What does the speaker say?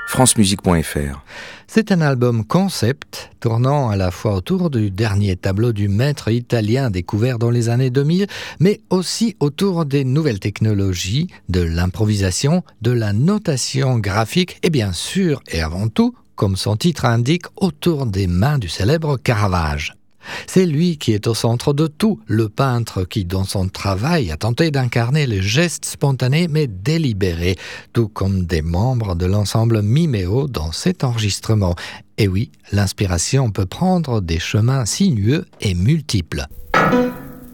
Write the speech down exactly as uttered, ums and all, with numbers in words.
france musique point f r. C'est un album concept tournant à la fois autour du dernier tableau du maître italien découvert dans les années deux mille, mais aussi autour des nouvelles technologies, de l'improvisation, de la notation graphique et bien sûr et avant tout, comme son titre indique, autour des mains du célèbre Caravage. C'est lui qui est au centre de tout, le peintre qui, dans son travail, a tenté d'incarner les gestes spontanés mais délibérés, tout comme des membres de l'ensemble Mimeo dans cet enregistrement. Et oui, l'inspiration peut prendre des chemins sinueux et multiples.